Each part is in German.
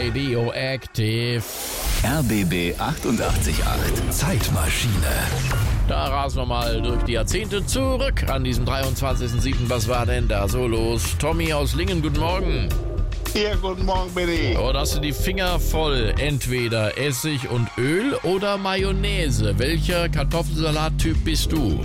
Radioactive. RBB 888 Zeitmaschine. Da rasen wir mal durch die Jahrzehnte zurück an diesem 23.07. Was war denn da so los? Tommy aus Lingen, guten Morgen. Ja, guten Morgen, Billy. Oder hast du die Finger voll? Entweder Essig und Öl oder Mayonnaise. Welcher Kartoffelsalat-Typ bist du?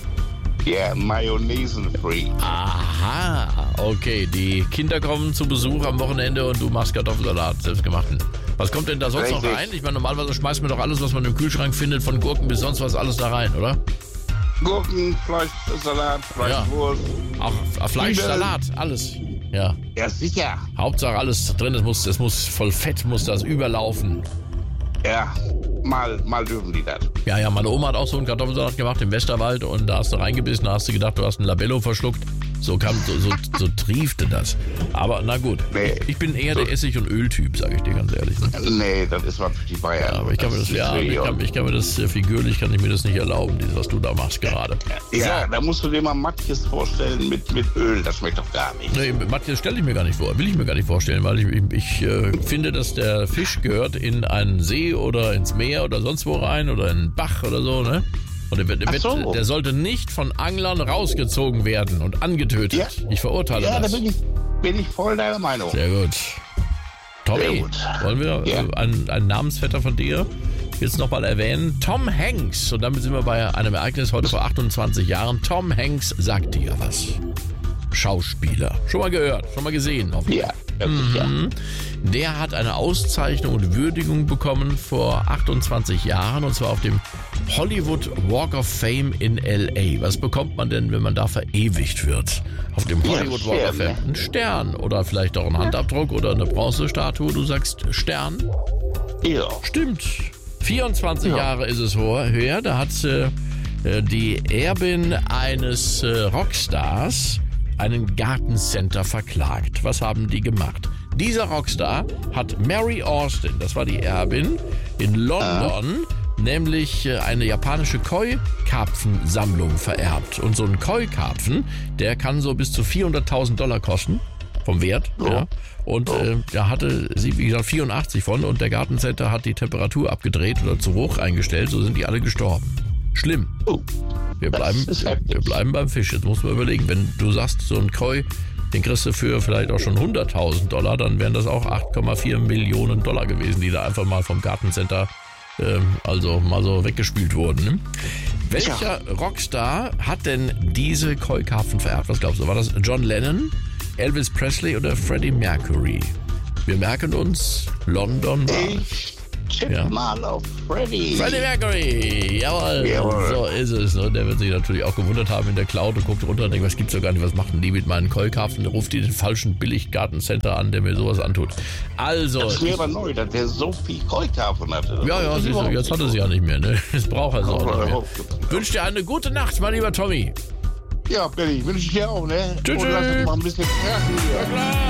Ja, Mayonnaise-free. Aha, okay. Die Kinder kommen zu Besuch am Wochenende und du machst Kartoffelsalat, selbstgemachten. Was kommt denn da sonst noch rein? Ich meine, normalerweise schmeißt man doch alles, was man im Kühlschrank findet, von Gurken bis sonst was, alles da rein, oder? Gurken, Fleischsalat, Fleischwurst. Auch Fleischsalat, alles. Ja. Ja, sicher. Hauptsache alles drin, es muss voll Fett, muss das überlaufen. Ja, mal dürfen die das. Ja, meine Oma hat auch so einen Kartoffelsalat gemacht im Westerwald und da hast du reingebissen, da hast du gedacht, du hast ein Labello verschluckt. So triefte das. Aber na gut, Nee. ich bin eher der Essig- und Öltyp, sage ich dir ganz ehrlich. Ne? Nee, das ist was für die Bayern. Ja, aber ich kann mir das figürlich kann ich mir das nicht erlauben, dieses, was du da machst gerade. Ja, da musst du dir mal Matjes vorstellen mit Öl, das schmeckt doch gar nicht. Nee, Matthias stelle ich mir gar nicht vor, will ich mir gar nicht vorstellen, weil ich finde, dass der Fisch gehört in einen See oder ins Meer oder sonst wo rein oder in einen Bach oder so, ne? Und der sollte nicht von Anglern rausgezogen werden und angetötet. Ja. Ich verurteile das. Ja, da bin ich voll deiner Meinung. Sehr gut. Tommy, Sehr gut. wollen wir einen Namensvetter von dir jetzt nochmal erwähnen? Tom Hanks. Und damit sind wir bei einem Ereignis heute vor 28 Jahren. Tom Hanks sagt dir was. Schauspieler. Schon mal gehört, schon mal gesehen. Ja, sicher. Der hat eine Auszeichnung und Würdigung bekommen vor 28 Jahren und zwar auf dem Hollywood Walk of Fame in L.A. Was bekommt man denn, wenn man da verewigt wird? Auf dem Hollywood Walk of Fame? Ein Stern oder vielleicht auch ein Handabdruck oder eine Bronzestatue. Du sagst Stern? Ja. Stimmt. 24 Jahre ist es her. Da hat die Erbin eines Rockstars einen Gartencenter verklagt. Was haben die gemacht? Dieser Rockstar hat Mary Austin, das war die Erbin, in London nämlich eine japanische Koi-Karpfensammlung vererbt. Und so ein Koi-Karpfen, der kann so bis zu $400.000 kosten, vom Wert. Ja. Und da hatte sie, wie gesagt, 84 von und der Gartencenter hat die Temperatur abgedreht oder zu hoch eingestellt, so sind die alle gestorben. Schlimm. Wir bleiben beim Fisch. Jetzt muss man überlegen, wenn du sagst, so ein Koi, den kriegst du für vielleicht auch schon $100.000, dann wären das auch 8,4 Millionen Dollar gewesen, die da einfach mal vom Gartencenter also mal so weggespült wurden. Ne? Welcher Rockstar hat denn diese Koi-Karpfen vererbt? Was glaubst du? War das John Lennon, Elvis Presley oder Freddie Mercury? Wir merken uns, London war... Tipp mal auf Freddie. Freddie Mercury, jawohl. So ist es. Und der wird sich natürlich auch gewundert haben in der Cloud und guckt runter und denkt, was gibt's doch gar nicht, was machen die mit meinen Koi-Karpfen? Ruft die den falschen Billiggartencenter an, der mir sowas antut. Also. Das ist mir aber neu, dass der so viel Koi-Karpfen hatte. Ja, siehst du, jetzt hat er sie ja nicht mehr, ne? Jetzt braucht er sie auch nicht mehr. Wünsche dir eine gute Nacht, mein lieber Tommy. Ja, Billy, wünsche ich dir auch, ne? Tschüss. Und lass uns mal ein bisschen krachen hier. Ja, klar.